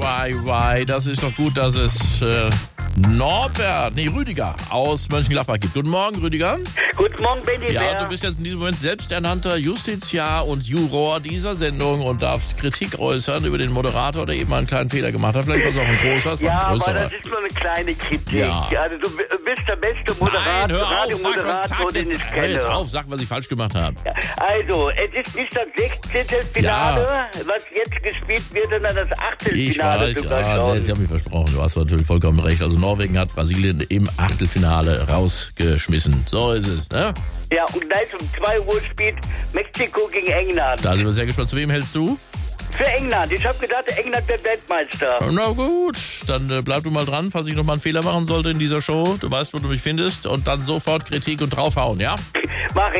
why. Das ist doch gut, dass es Rüdiger aus Mönchengladbach gibt. Guten Morgen, Rüdiger. Guten Morgen, Benny. Ja, du bist jetzt in diesem Moment selbsternannter Justiziar und Juror dieser Sendung und darfst Kritik äußern über den Moderator, der eben einen kleinen Fehler gemacht hat. Vielleicht war es auch ein großer, es war Ja, ein aber größerer. das ist nur eine kleine Kritik. Ja. Also du bist der beste Radiomoderator, den ich kenne. Hör jetzt auf, sag, was ich falsch gemacht habe. Also, es ist nicht das 16. Finale, was jetzt gespielt wird, sondern das Ich Achtelfinale. weiß, Sie haben mich versprochen. Du hast natürlich vollkommen recht. Also Norwegen hat Brasilien im Achtelfinale rausgeschmissen. So ist es, ne? Ja, und gleich um 2 Uhr spielt Mexiko gegen England. Da sind wir sehr gespannt. Zu wem hältst du? Für England. Ich habe gedacht, England wird Weltmeister. Na gut, dann bleib du mal dran, falls ich nochmal einen Fehler machen sollte in dieser Show. Du weißt, wo du mich findest. Und dann sofort Kritik und draufhauen, ja? Mach ich.